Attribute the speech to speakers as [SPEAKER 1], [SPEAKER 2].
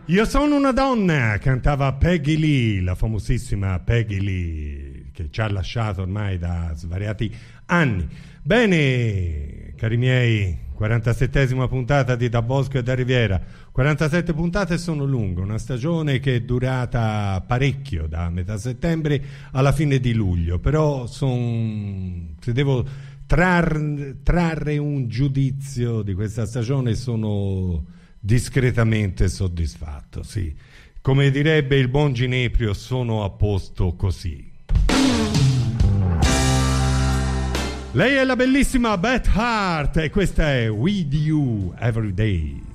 [SPEAKER 1] Io sono una donna, cantava Peggy Lee, la famosissima Peggy Lee, che ci ha lasciato ormai da svariati anni. Bene, cari miei, 47esima puntata di Da Bosco e da Riviera. 47 puntate sono lunghe, una stagione che è durata parecchio, da metà settembre alla fine di luglio, però se devo trarre un giudizio di questa stagione sono discretamente soddisfatto, sì. Come direbbe il buon Gineprio, sono a posto così. Lei è la bellissima Beth Hart e questa è With You Every Day.